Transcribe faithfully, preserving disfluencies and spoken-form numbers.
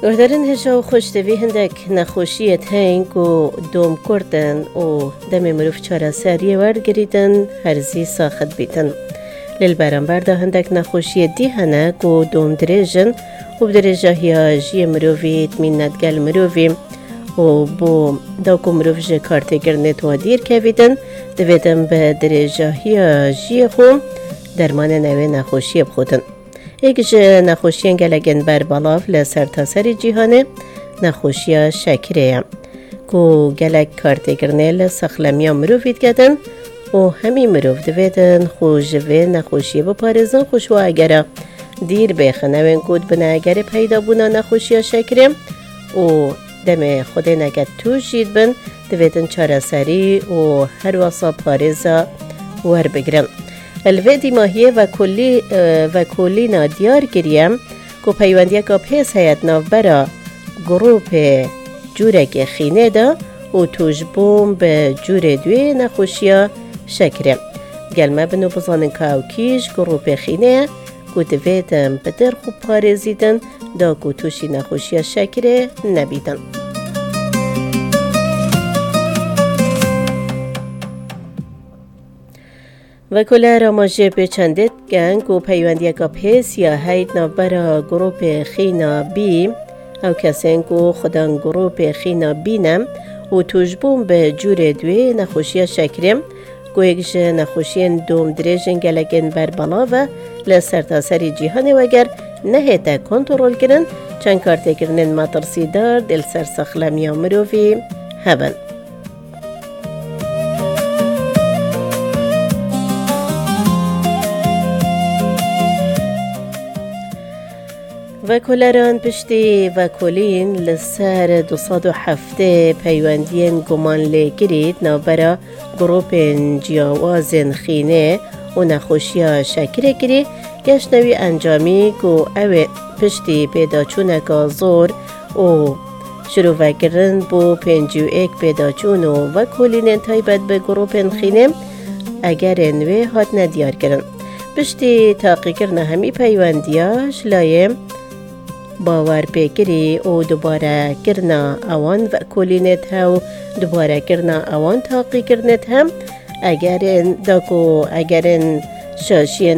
گهدارن هجا و خوشتوی هندک نخوشیت هنگ و دوم کردن و دم مروف چاره سریه ورد گریدن هرزی ساخت بیتن. لیل برانبر دا هندک نخوشی دی هنک و دوم دریجن و بدریجه هیا جی مروفیت مینت گل مروفی و بو داکو مروف جه کارته گرنت و دیر کویدن دویدن به دریجه هیا جی خو درمان نوی نخوشی بخودن. ایک جه نخوشی انگلگن بر بالاف لسر تاسری جیهانه نخوشی شکریه کو گلگ کارته گرنه لسخلمی مروفید گدن و همی مروف دویدن خو جوه نخوشی بپارزن خوش و اگره دیر بخنوین کود بنا اگر پیدا بونا نخوشی شکریه و دم خود نگد تو جید بن دویدن چاره سری و هر واسا پارزا ور بگرن. الویدی ماهیه و کلی و کلی نادیار گریم که پیوندی که پیس هیت ناو برا گروپ جورک خینه دا و توش بوم به جور دوی نخوشیا شکرم. گلمه بنو بزانن که او کیش گروپ خینه که دویدن بدر خوب پارزیدن دا که توشی نخوشیا شکره نبیدن. و کل راماجه به چندت گنگ و پیوندی که پیس یا هید نبرا گروپ خینا بی او کسین که خودان گروپ خینا بینم و توجبون به جور دوی نخوشی شکریم که یکش نخوشی دوم دریجن گلگن بر بالا و لسر تاسری جیهانه وگر نهیتا کنترول کرن چند کارته کرنن مطرسی دار دل سر سخلمی مروفی هبن. و کلران پشتی و کلین لسر دوصد و هفته پیوندین گمان لگرید نابرا گروپ جیاوازن خینه و نخوشیا شکره گری گشت نوی انجامی که او پشتی پیدا چونکا زور و شروع وگرن بو پنجی و ایک پیدا چونو و کلین تایبت به گروپ خینه اگر نوی هات ندیار کرن. پشتی تاقی کرن همی پیوندیاش لایم باور بگیری و دوباره کرنا آوان و کلینت ها و دوباره کرنا آوان تاقی کرنت هم اگرن داکو اگرن شاشین